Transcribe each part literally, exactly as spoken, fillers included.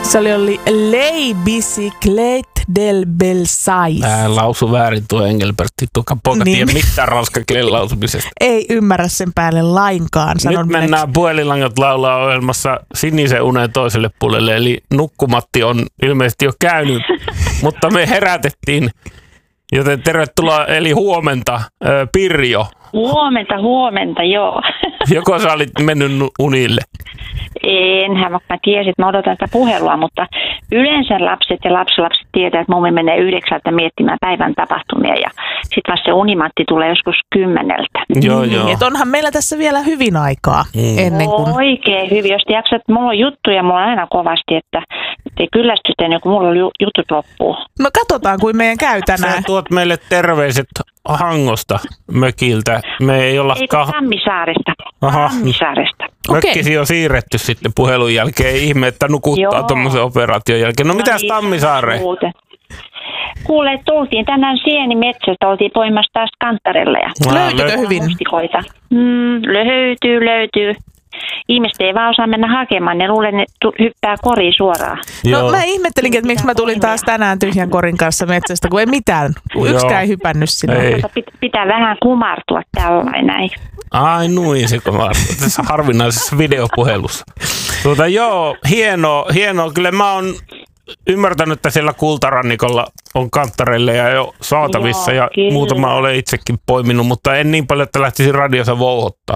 Se oli, oli Les Bicyclettes del Belsailles. Ää, lausu väärin tuo Engelbertti. Tuoka poika Niin. tiedä mitään ranskan kielen lausumisesta. Ei ymmärrä sen päälle lainkaan. Sanon Nyt mennään minäkin. Puhelinlangat laulaa ohjelmassa Sinisen unen toiselle puolelle. Eli Nukkumatti on ilmeisesti jo käynyt, mutta me herätettiin. Joten tervetuloa, eli huomenta, Pirjo. Huomenta, huomenta, joo. Joko sä olit mennyt unille? Enhän, vaikka mä tiesin, että mä odotan tätä puhelua, mutta yleensä lapset ja lapsilapset tietää, että mummi menee yhdeksältä miettimään päivän tapahtumia ja sitten vasta se unimatti tulee joskus kymmeneltä. Joo, niin, joo. et onhan meillä tässä vielä hyvin aikaa Mm. ennen kuin... Oikein hyvin, jos te jaksat, mulla on juttuja, mulla on aina kovasti, että te kyllästytte ennen kuin mulla ju- jutut loppuu. No katsotaan, kuin meidän käy Sä tänään. tuot meille terveiset Hangosta mökiltä. Me ei olla Ei kah... Tammisaaresta, Aha. Tammisaaresta. Mökkisi on siirretty sitten puhelun jälkeen. Ihme, että nukuttaa Joo. tuommoisen operaation jälkeen. No, mitäs niin, Tammisaareen? muuten. Kuule, tultiin tänään sienimetsästä, oltiin poimassa taas kanttarelle ja Aa, Löytyykö lö- hyvin? mustikoita. Mm, löytyy, löytyy. Ihmiset ei vaan osaa mennä hakemaan, ne luulee, ne tu- hyppää koriin suoraan. No Joo. mä ihmettelinkin, että miksi mä tulin taas tänään tyhjän korin kanssa metsästä, kun ei mitään. Yksikään ei hypännyt sinne. Ei. Kato, pit- pitää vähän kumartua tällainen näin. Ai nuin se kovaa. Tässä harvinaisessa videopuhelussa. Tuota, joo, hienoa, hienoa. Kyllä mä oon ymmärtänyt, että siellä Kultarannikolla on kanttareille ja jo saatavissa. Joo, ja kyllä. muutama olen itsekin poiminut, mutta en niin paljon, että lähtisin radiossa vouhottaa.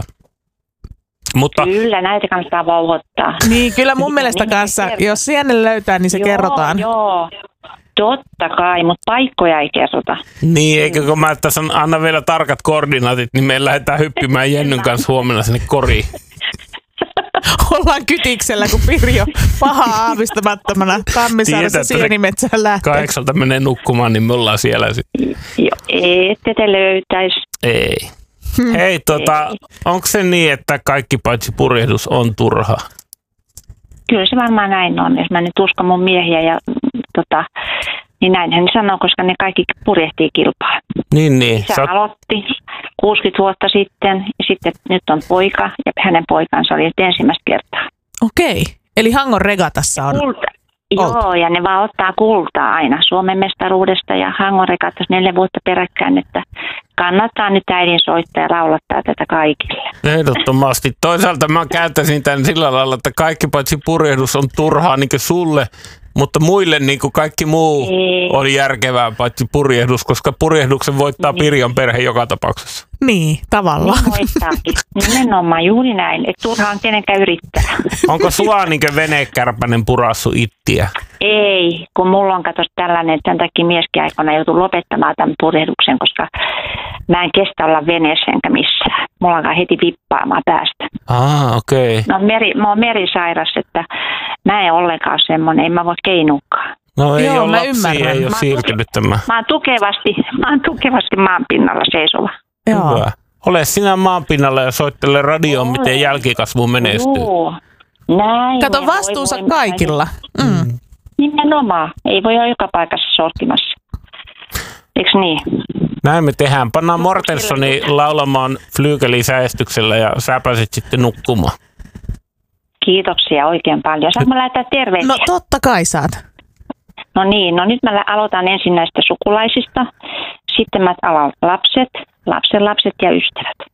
Mutta Kyllä, näitä kannattaa vauhottaa. Niin, kyllä mun Mitä mielestä niitä kanssa, kertoo? jos sienen löytää, niin se joo, kerrotaan. Joo, totta kai, mutta paikkoja ei kerrota. niin, eikö kun mä tässä anna vielä tarkat koordinaatit, niin me lähdetään hyppimään Jennyn kanssa huomenna sinne koriin. Ollaan kytiksellä, kun Pirjo paha aavistamattomana Tammisaaressa Tiedät, että se sienimetsään lähtee. Kahdeksalta menee nukkumaan, niin me ollaan siellä sitten. Joo, ette te löytäisi. Ei. Hei, tota, onko se niin, että kaikki paitsi purjehdus on turhaa? Kyllä se varmaan näin on, jos mä nyt uskon mun miehiä ja mm, tota, niin näinhän ne sanoo, koska ne kaikki purjehtii kilpaa. Niin, niin. Isä Sä oot- aloitti kuusikymmentä vuotta sitten ja sitten nyt on poika ja hänen poikansa oli nyt ensimmäistä kertaa. Okei, eli Hangon regatassa on. Kulta. oltu. Joo, ja ne vaan ottaa kultaa aina Suomen mestaruudesta ja Hangon regatassa neljä vuotta peräkkäin, että kannattaa nyt äidin soittaa ja laulattaa tätä kaikille. Ehdottomasti. Toisaalta mä käyttäisin tämän sillä lailla, että kaikki paitsi purjehdus on turhaa niin kuin sulle, mutta muille niin kuin kaikki muu Ei. on järkevää paitsi purjehdus, koska purjehduksen voittaa Niin. Pirjon perhe joka tapauksessa. Niin, tavallaan. Niin voittaakin. Nimenomaan juuri näin, että turhaan kenenkään yrittää. Onko sua niin kuin venekärpänen purassu ittiä? Ei, kun mulla on katos tällainen, että tämän takia mieskin aikana joutuu lopettamaan tämän purjehduksen, koska mä en kestä olla veneessä enkä missään. Mulla alkaa heti vippaamaan päästä. Ah, okei. Okay. No, meri, mä oon merisairas, että mä en ollenkaan semmoinen, en mä voi keinukaan. No ei Joo, ole mä lapsia, ymmärrän. ei ole Mä- siirtynyt tämä. Mä oon tukevasti, mä oon tukevasti maan pinnalla seisova. Joo. Hyvä. Ole sinä maan pinnalla ja soittele radioon, miten jälkikasvu menestyy. Joo, näin. Kato Voi, vastuunsa voi, voi. kaikilla. Mm. Nimenomaan. Ei voi olla joka paikassa sorkimassa. Eiks niin? Näin me tehdään. Pannaan Mortensoni laulamaan Flygelisäestyksellä ja sä pääset sitten nukkumaan. Kiitoksia oikein paljon. Saanko mä lähettää terveisiä? No totta kai saat. No niin, no nyt mä lä- aloitan ensin näistä sukulaisista. Sitten mä alan lapset, lapsen lapset ja ystävät.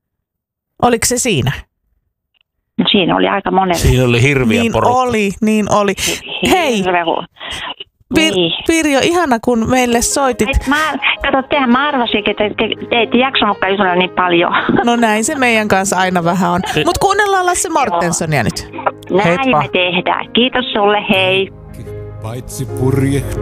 Oliko se siinä? No siinä oli aika monen. Siinä oli hirviä Niin porukka. oli, niin oli. Hei, Hirveä hu- Pir- Niin. Pirjo, ihana kun meille soitit. Et Mä, kato, tehän mä arvasin, että te, te ette jaksanutkaan jutella niin paljon. No näin se meidän kanssa aina vähän on. Mutta kuunnellaan Lasse Mortensonia nyt. Näin Heippa. me tehdään. Kiitos sulle, hei. Paitsi purje